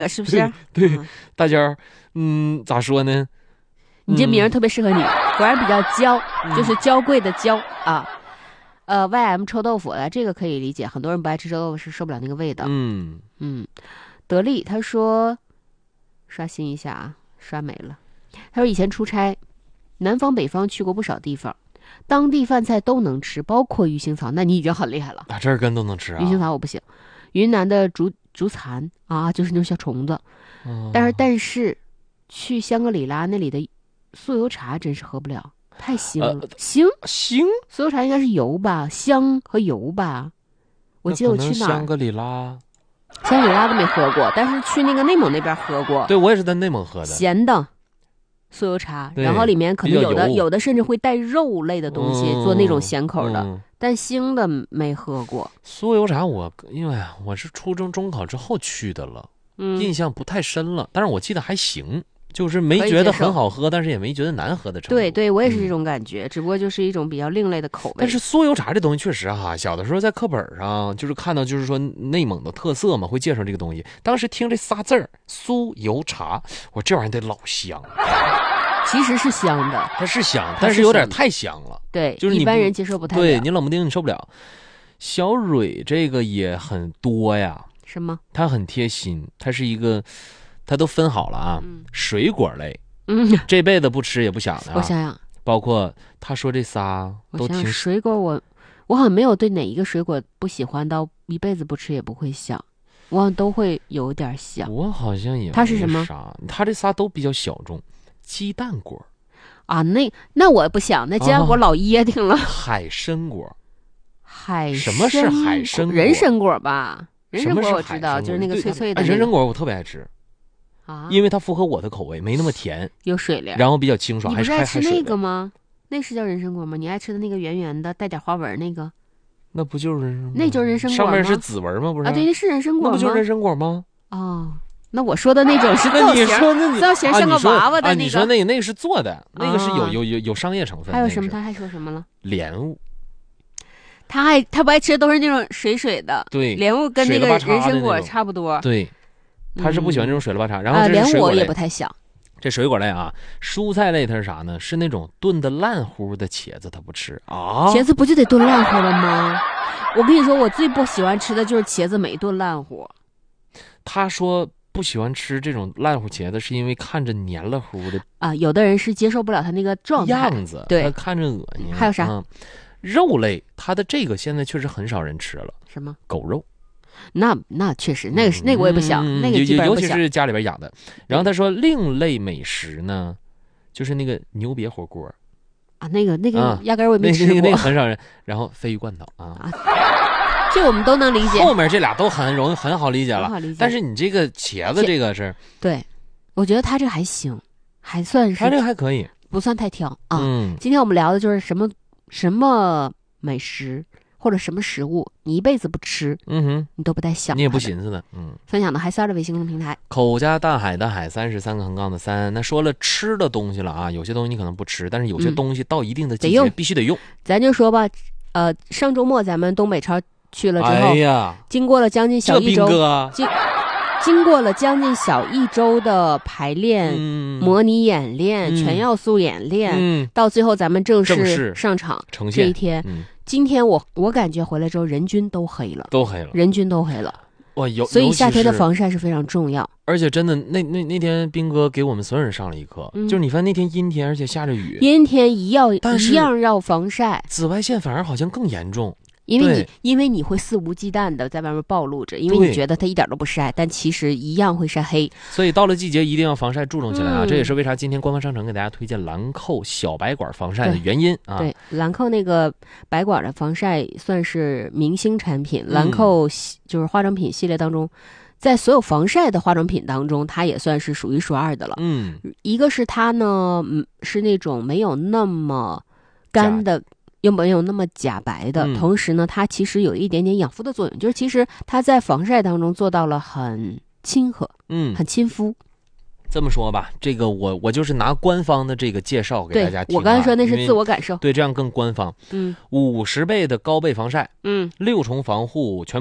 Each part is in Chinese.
是不是？ 对，大娇，咋说呢？ 你这名儿特别适合你，果然比较娇，就是娇贵的娇啊。YM 臭豆腐这个可以理解，很多人不爱吃臭豆腐是受不了那个味道。得力他说，刷新一下啊，刷没了。他说以前出差，南方北方去过不少地方，当地饭菜都能吃，包括鱼腥草。那你已经很厉害了。 这儿根都能吃啊？ 鱼腥草我不行。云南的竹蚕啊，就是那种小虫子。但是去香格里拉那里的酥油茶真是喝不了，太腥了。腥酥油茶应该是油吧，香和油吧。我记得我去哪儿？ 香格里拉都没喝过，但是去那个内蒙那边喝过。 对，我也是在内蒙喝的， 咸的酥油茶，然后里面可能有的甚至会带肉类的东西，做那种咸口的。但腥的没喝过。 酥油茶因为我是初中中考之后去的了，印象不太深了，但是我记得还行，就是没觉得很好喝，但是也没觉得难喝的程度。 对，我也是这种感觉，只不过就是一种比较另类的口味。 但是酥油茶这东西确实小的时候在课本上就是看到，就是说内蒙的特色嘛，会介绍这个东西。当时听这仨字儿酥油茶，我这玩意儿得老香。 其实是香的， 它是香，但是有点太香了。 对， 就是一般人接受不太了。 对，你冷不丁你受不了。小蕊这个也很多呀。 什么？ 它很贴心，它是一个，它都分好了啊。水果类，这辈子不吃也不想的。 我想想， 包括他说这仨都挺水果我好像没有对哪一个水果不喜欢到一辈子不吃也不会想，我好像都会有点想。 我好像也它是什么？ 它这仨都比较小众。鸡蛋果啊，那我不想，那鸡蛋果老噎挺了。 海参果， 什么是海参果？ 人参果吧？人参果我知道，就是那个脆脆的。 人参果我特别爱吃啊， 因为它符合我的口味，没那么甜， 有水灵， 然后比较清爽。 你不是爱吃那个吗？那是叫人参果吗？你爱吃的那个圆圆的带点花纹那个？ 那不就是人参果？ 那就是人参果吗？ 上面是紫纹吗？不是啊，对，那是人参果吗？ 那不就是人参果吗？ 哦。那我说的那种是造型，造型像个娃娃的那个。 你说那个是做的，那个是有商业成分。 还有什么？他还说什么了？ 莲雾。 他不爱吃的都是那种水水的。 对， 莲雾跟那个人参果差不多。 对，他是不喜欢这种水了吧叉。然后莲雾我也不太想。 这水果类啊，蔬菜类它是啥呢？是那种炖的烂乎的茄子，他不吃啊。 茄子不就得炖烂乎了吗？我跟你说，我最不喜欢吃的就是茄子没炖烂乎。 他说不喜欢吃这种烂乎茄子，是因为看着黏了乎的啊。有的人是接受不了它那个状态样子， 对， 他看着恶心。 还有啥？ 肉类，它的这个现在确实很少人吃了。 什么？ 狗肉。 那确实，那个我也不想，那个基本上不想。 尤其是家里边养的。然后他说另类美食呢，就是那个牛瘪火锅啊，那个压根我也没吃过， 那个很少人。然后鲱鱼罐头啊。 这我们都能理解， 后面这俩都很好理解了。但是你这个茄子这个是， 对，我觉得他这个还行，还算是他这个还可以， 不算太挑啊。今天我们聊的就是什么美食或者什么食物，你一辈子不吃，你都不带想， 你也不寻思的。 分享的还是的微信公众平台口加大海的海33个横杠的3。那说了吃的东西了啊，有些东西你可能不吃，但是有些东西到一定的季节必须得用。 咱就说吧，上周末咱们东北超去了之后，经过了将近小一周，经过了将近小一周的排练、模拟演练、全要素演练，到最后咱们正式上场呈现这一天。今天我感觉回来之后，人均都黑了，人均都黑了。 哇， 所以夏天的防晒是非常重要。 而且真的，那天斌哥给我们所有人上了一课，就是你发现那天阴天，而且下着雨， 阴天一样要防晒， 紫外线反而好像更严重。 因为你会肆无忌惮的在外面暴露着，因为你觉得它一点都不晒，但其实一样会晒黑。 所以到了季节一定要防晒，注重起来啊！这也是为啥今天官方商城给大家推荐兰蔻小白管防晒的原因啊！ 对，兰蔻那个白管的防晒算是明星产品，兰蔻就是化妆品系列当中，在所有防晒的化妆品当中，它也算是数一数二的了。一个是它呢，是那种没有那么干的。又没有那么假白的，同时呢，它其实有一点点养肤的作用，就是其实它在防晒当中做到了很亲和，很亲肤。 这么说吧，这个我就是拿官方的这个介绍给大家听。 我刚才说那是自我感受， 对，这样更官方。50倍的高倍防晒，6重防护全波段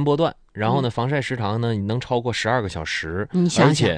然后呢，防晒时长呢能超过12个小时， 你想想而且